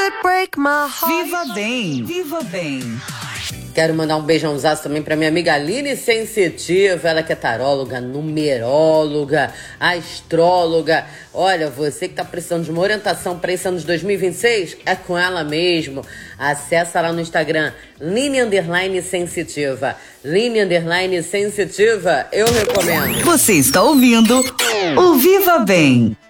Viva bem, viva bem. Quero mandar um beijãozaço também pra minha amiga Aline Sensitiva, ela que é taróloga, numeróloga, astróloga. Olha, você que tá precisando de uma orientação para esse ano de 2026, é com ela mesmo. Acessa lá no Instagram, Line_Sensitiva. Line_Sensitiva, eu recomendo. Você está ouvindo o Viva Bem.